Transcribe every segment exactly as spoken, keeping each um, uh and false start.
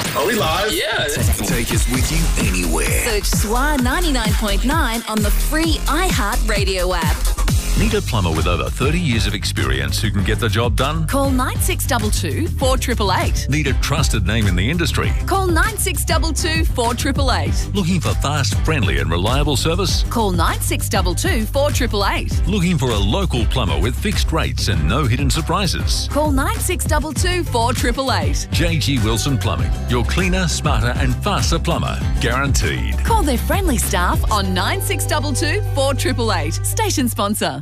Are we live? Yeah. Take us with you anywhere. Search S W A ninety-nine point nine on the free iHeartRadio app. Need a plumber with over thirty years of experience who can get the job done? Call nine six two two, four eight eight eight. Need a trusted name in the industry? Call nine six two two, four eight eight eight. Looking for fast, friendly and reliable service? Call nine six two two, four eight eight eight. Looking for a local plumber with fixed rates and no hidden surprises? Call nine six two two, four eight eight eight. J G Wilson Plumbing, your cleaner, smarter and faster plumber. Guaranteed. Call their friendly staff on nine six two two, four eight eight eight. Station sponsor.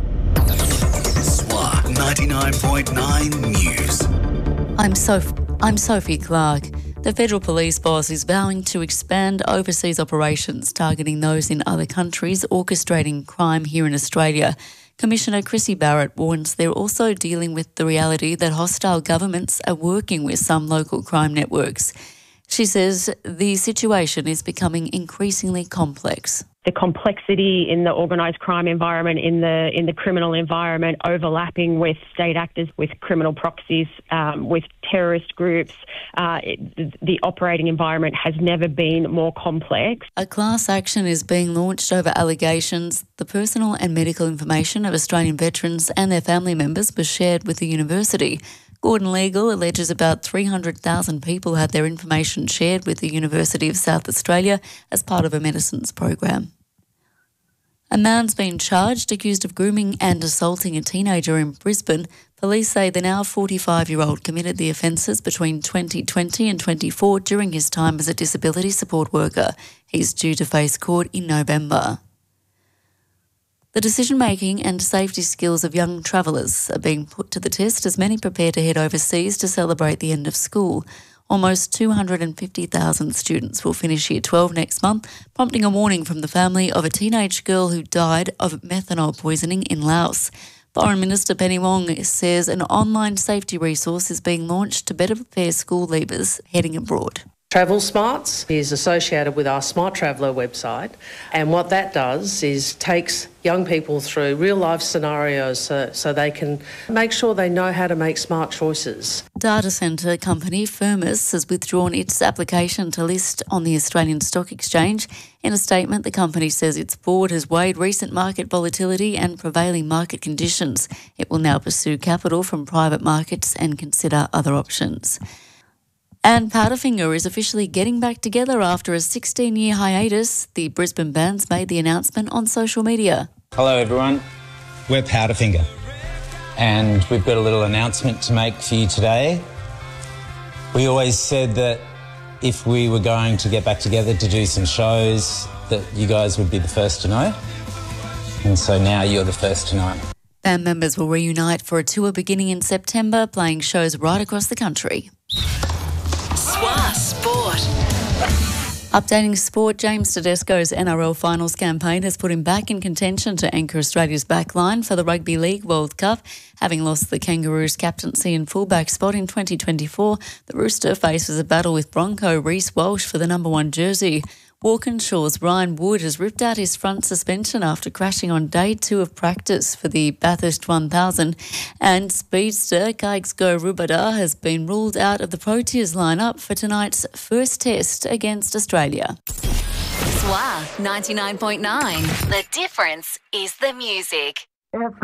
S W A ninety-nine point nine News. I'm Soph- I'm Sophie Clark. The Federal Police Boss is vowing to expand overseas operations targeting those in other countries orchestrating crime here in Australia. Commissioner Chrissy Barrett warns they're also dealing with the reality that hostile governments are working with some local crime networks. She says the situation is becoming increasingly complex. The complexity in the organised crime environment, in the in the criminal environment, overlapping with state actors, with criminal proxies, um, with terrorist groups. Uh, it, the operating environment has never been more complex. A class action is being launched over allegations the personal and medical information of Australian veterans and their family members was shared with the university. Gordon Legal alleges about three hundred thousand people had their information shared with the University of South Australia as part of a medicines program. A man's been charged accused of grooming and assaulting a teenager in Brisbane. Police say the now forty-five-year-old committed the offences between twenty twenty and twenty-four during his time as a disability support worker. He's due to face court in November. The decision-making and safety skills of young travellers are being put to the test as many prepare to head overseas to celebrate the end of school. Almost two hundred fifty thousand students will finish Year twelve next month, prompting a warning from the family of a teenage girl who died of methanol poisoning in Laos. Foreign Minister Penny Wong says an online safety resource is being launched to better prepare school leavers heading abroad. Travel Smarts is associated with our Smart Traveller website, and what that does is takes young people through real life scenarios so, so they can make sure they know how to make smart choices. Data centre company Firmus has withdrawn its application to list on the Australian Stock Exchange. In a statement, the company says its board has weighed recent market volatility and prevailing market conditions. It will now pursue capital from private markets and consider other options. And Powderfinger is officially getting back together after a sixteen-year hiatus. The Brisbane band's made the announcement on social media. Hello everyone, we're Powderfinger and we've got a little announcement to make for you today. We always said that if we were going to get back together to do some shows that you guys would be the first to know, and so now you're the first to know. Band members will reunite for a tour beginning in September, playing shows right across the country. S W A Sport. Updating sport, James Tedesco's N R L finals campaign has put him back in contention to anchor Australia's backline for the Rugby League World Cup. Having lost the Kangaroos' captaincy and fullback spot in twenty twenty-four, the Rooster faces a battle with Bronco Reece Walsh for the number one jersey. Walkinshaw's Ryan Wood has ripped out his front suspension after crashing on day two of practice for the Bathurst one thousand. And speedster Kaigsgo Rubada has been ruled out of the Proteas lineup for tonight's first test against Australia. S W A ninety-nine point nine. The difference is the music.